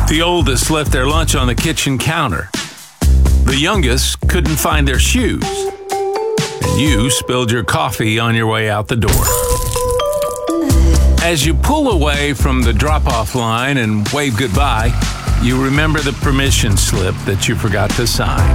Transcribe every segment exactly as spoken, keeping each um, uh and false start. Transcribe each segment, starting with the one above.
The oldest left their lunch on the kitchen counter. The youngest couldn't find their shoes. And you spilled your coffee on your way out the door. As you pull away from the drop-off line and wave goodbye, you remember the permission slip that you forgot to sign.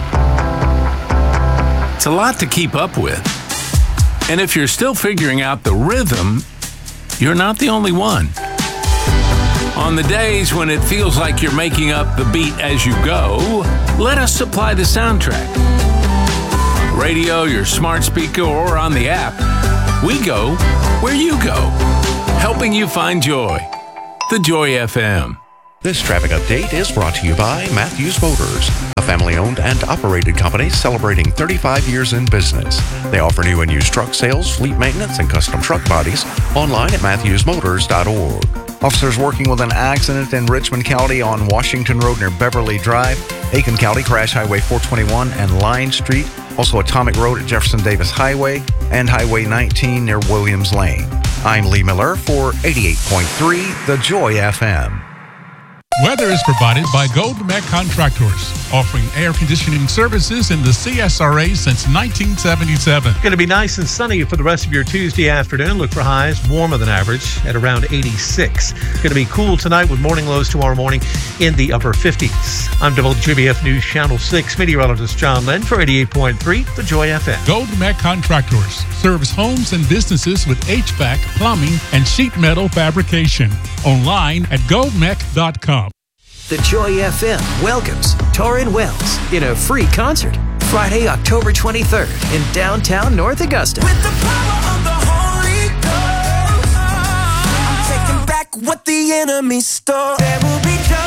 It's a lot to keep up with. And if you're still figuring out the rhythm, you're not the only one. On the days when it feels like you're making up the beat as you go, let us supply the soundtrack. On the radio, your smart speaker, or on the app, we go where you go, helping you find joy. The Joy F M. This traffic update is brought to you by Matthews Motors, a family-owned and operated company celebrating thirty-five years in business. They offer new and used truck sales, fleet maintenance, and custom truck bodies online at matthews motors dot org. Officers working with an accident in Richmond County on Washington Road near Beverly Drive, Aiken County, crash Highway four twenty-one and Line Street, also Atomic Road at Jefferson Davis Highway, and Highway nineteen near Williams Lane. I'm Lee Miller for eighty-eight point three The Joy F M. Weather is provided by Gold Mech Contractors, offering air conditioning services in the C S R A since nineteen seventy-seven. Going to be nice and sunny for the rest of your Tuesday afternoon. Look for highs warmer than average at around eighty-six. Going to be cool tonight with morning lows tomorrow morning in the upper fifties. I'm W J B F News Channel six meteorologist John Lynn for eighty-eight point three The Joy F M. Gold Mech Contractors serves homes and businesses with H V A C, plumbing, and sheet metal fabrication. Online at gold mech dot com. The Joy F M welcomes Torrin Wells in a free concert Friday, October twenty-third in downtown North Augusta. With the power of the Holy Ghost, I'm taking back what the enemy stole. There will be joy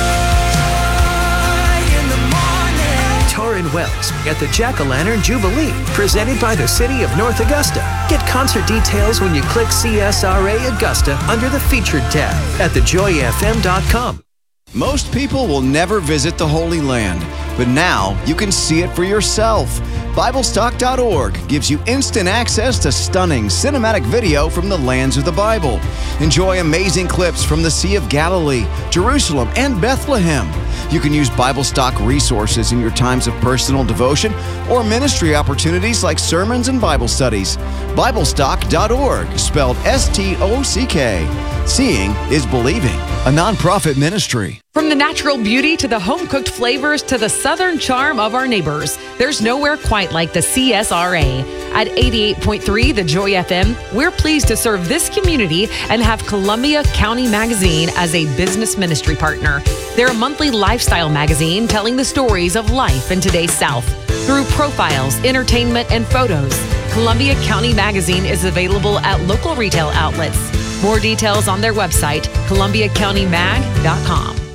in the morning. Torrin Wells at the Jack-O-Lantern Jubilee, presented by the City of North Augusta. Get concert details when you click C S R A Augusta under the Featured tab at the joy f m dot com. Most people will never visit the Holy Land, but now you can see it for yourself. Bible Stock dot org gives you instant access to stunning cinematic video from the lands of the Bible. Enjoy amazing clips from the Sea of Galilee, Jerusalem, and Bethlehem. You can use Bible Stock resources in your times of personal devotion or ministry opportunities like sermons and Bible studies. Bible Stock dot org, spelled S T O C K. Seeing is believing, a nonprofit ministry. From the natural beauty to the home-cooked flavors to the southern charm of our neighbors, there's nowhere quite like the C S R A. At eighty-eight point three The Joy F M, we're pleased to serve this community and have Columbia County Magazine as a business ministry partner. They're a monthly lifestyle magazine telling the stories of life in today's South. Through profiles, entertainment, and photos, Columbia County Magazine is available at local retail outlets. More details on their website, columbia county mag dot com.